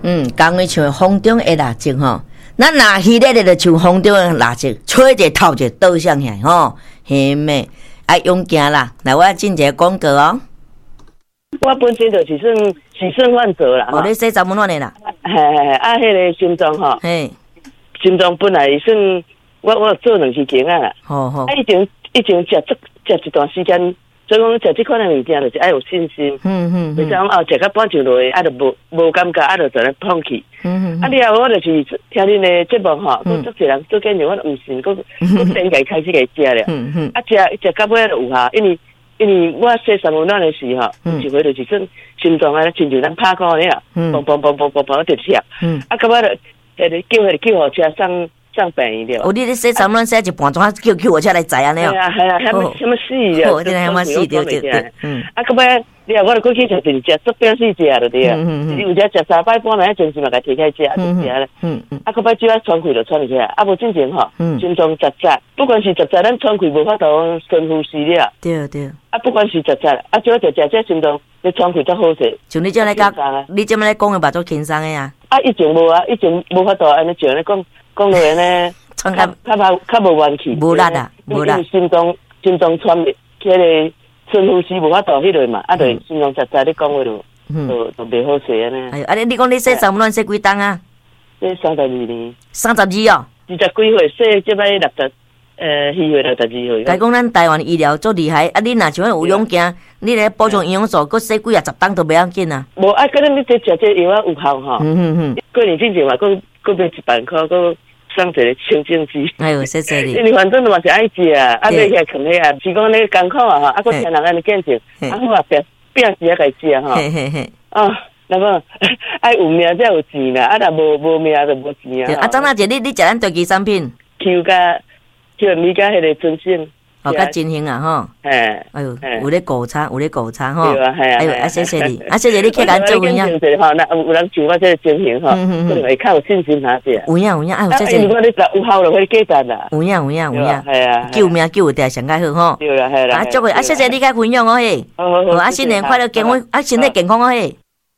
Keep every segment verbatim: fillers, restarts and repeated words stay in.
嗯，讲的像风中的蜡烛吼，咱拿系列的就像风中的蜡烛，吹者透者倒向去吼，很美。爱勇行啦，来我进一个广告哦。 我本身就是算是算患者啦。 哦，你洗十蚊卵的啦。 嘿嘿，啊，迄个心脏吼， 嘿， 心脏本来算我我做两支经啊啦。 好好。 啊，以前以前食食食一段时间，所以讲食这款的物件就是爱有信心。嗯嗯。袂讲哦，食到半就落去，啊，就无无感觉，啊，就在咧放弃。嗯嗯。啊，了后我就是听恁的节目吼，佮足侪人做见着我毋信，佮佮先家开始来食了。嗯嗯。啊，食食到尾就有效，因为。因为我洗三温暖的时候，嗯、一回就是算心脏啊，亲像咱拍鼓尔，嘣嘣嘣嘣嘣嘣直跳，啊，到尾就迄个叫迄个救护车送送病院了。 哦，你咧洗三温暖洗一半钟，叫救护车来载安尼哦。 系啊系啊，什么什么死了， 哦，真系什么死对对对。 嗯。啊，到尾你啊，我就过去就就是食足饼死食就对啊。嗯嗯嗯。有只食三摆半暝，真是嘛，甲摕开食就食咧。嗯嗯。啊，到尾只要喘气就喘起来，啊，无正常吼，心脏杂杂，不管是杂杂，咱喘气无法度深呼吸了。对对。啊，不管是杂杂，啊，只要食食这心脏，你喘气才好势。 像你这来讲，你这么来讲的嘛，做轻松的啊。 啊，以前无啊，以前无法度安尼像你讲讲落安尼， 喘较较较较无元气。 无力啊，无力。 心脏心脏喘的，迄个深呼吸无法度迄类嘛，啊，就心脏杂杂，你讲话就就就袂好势安尼。 哎呦，啊，你讲你洗三温暖洗几档啊？ 洗三十二年。 三十二哦。 二十几岁洗，即摆六十。呃，四岁到十二岁。 该讲咱台湾医疗足厉害，啊！你若像有勇行，你咧补充营养素，佮洗几啊十档都袂要紧啊。 无啊，可能你这食这药啊有效吼。嗯嗯嗯。过年之前嘛，佮佮买一万块，佮送一个清净机。 哎呦，谢谢你。 因为反正嘛是爱食啊，啊买起来藏起啊，是讲你艰苦啊吼，啊佮听人安尼见证，啊好啊，变变时啊，家食吼。嘿嘿嘿。啊，那么爱有命才有钱啦，啊若无无命就无钱啊。啊，张大姐，你你食咱家己产品 ？Q 加。叫米加迄个真心， 哦，较真心啊吼，哎，哎呦，有咧鼓掌，有咧鼓掌吼，哎呦，啊谢谢你，啊谢谢你去咱做营养， 吼，那有人像我这个情形吼，可能会较有信心下些。 有影有影，哎呦，谢谢你。 如果你有效就会价值啦。 有影有影有影，系啊，救命救得上介好吼。 对啦系啦。 啊，祝佢啊，谢谢你嘅分享哦嘿，好，啊新年快乐，健康，啊身体健康哦嘿。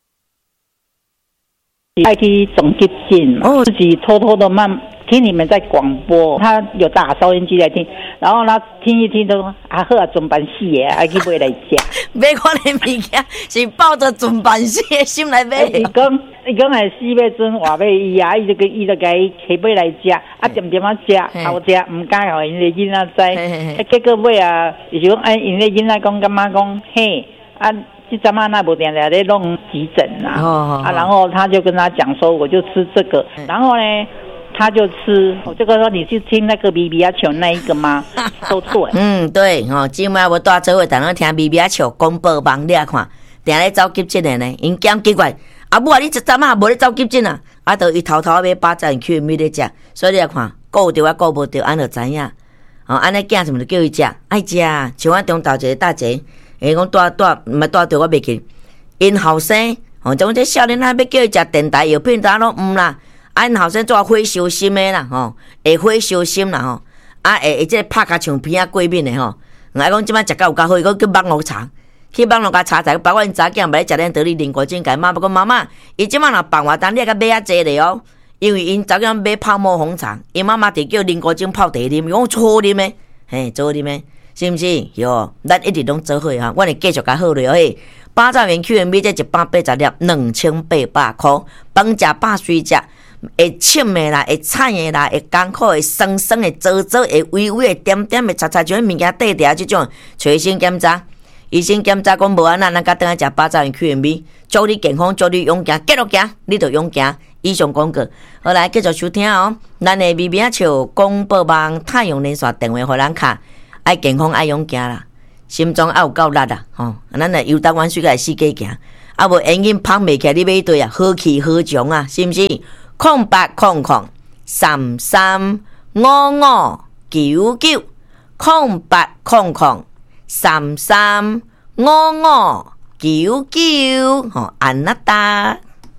爱去总结性，哦，自己偷偷的慢听你们在广播，他有打收音机来听，然后他听一听都说啊好啊，准办死的，爱去买来食。 买款的物件是抱着准办死的心来买。 伊讲伊讲系四月阵话买伊啊，伊就个伊就甲伊起买来食，啊点点啊食，好食，唔敢互因个囡仔知。啊结果尾啊，伊就讲哎，因个囡仔讲感觉讲嘿啊。这阵嘛那不定在咧弄急诊啦，哦、啊，然后他就跟他讲说，我就吃这个，嗯、然后呢，他就吃，我这个说你去听那个 B B 阿球那一个吗？都对， 嗯对，哦，今麦我带做伙，逐人听 B B 阿球广播网了看，定咧走急诊的呢，因惊奇怪，啊母啊你一阵嘛无咧走急诊啊，啊都伊偷偷买八十元去米咧食，所以你来看，顾着啊顾无着，安就知影，哦，安尼囝什么就叫伊食，爱食，像我中昼一个大姐。伊讲带带毋系带着我袂去，因后生吼，种这少年仔要叫伊食电台药品，当拢毋啦。啊，因后生做火烧心的啦，吼，会火烧心啦，吼，啊，会会即个拍甲像片啊过敏的吼。啊，讲即摆食甲有较好，伊讲去网络查，去网络甲查查，包括因查囝袂食咱得哩灵果精，甲妈妈讲妈妈，伊即摆若放活单，你甲买啊济咧哦，因为因查囝买泡沫红茶，因妈妈伫叫灵果精泡茶啉，伊讲错啉的，嘿，错啉的。是毋是？哟，咱一直拢做伙哈，我会继续甲好咧嘿。八十元 Q M B 这一百八十粒，两千八百块。饭食饱水食，会凊的啦，会菜的啦，会艰苦的、酸酸的、糟糟的、微微的、点点的、擦擦像物件缀伫即种，随身检查。医生检查讲无安那，咱甲等下食八十元 Q M B， 祝你健康，祝你勇敢，继续行，你就勇敢。以上广告，好来继续收听哦。咱的微微啊笑广播网太阳连线电话互咱卡。爱健康爱勇行啦，心脏爱有够力啦，吼！咱来游荡玩水个四界行，啊无永远捧袂起来，你买对啊，好气好强啊，是毋是？空八空空三三五五九九，空八空空三三五五九九，吼，安那达。